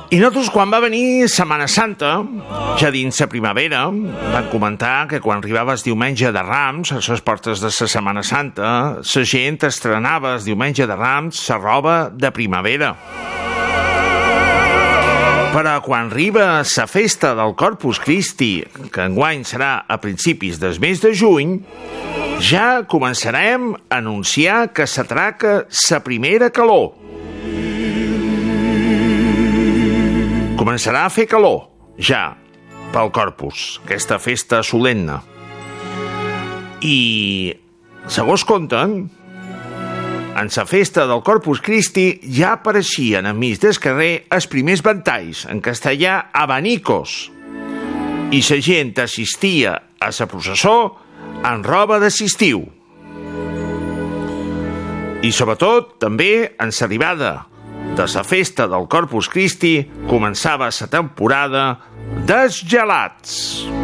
I nosaltres, quan va venir Setmana Santa, ja dins la primavera, van comentar que quan arribava el diumenge de Rams, a les portes de la Setmana Santa, la gent estrenava el diumenge de Rams la roba de primavera. Però quan arriba la festa del Corpus Christi, que enguany serà a principis del mes de juny, ja començarem a anunciar que s'atraca la primera calor. Començarà a fer calor, ja, pel Corpus, aquesta festa solemne. I, segons conten, en la festa del Corpus Christi ja apareixien enmig del carrer els primers ventalls, en castellà abanicos, i la gent assistia a la processó en roba d'estiu. I sobretot també en l'arribada de la festa del Corpus Christi començava la temporada dels gelats.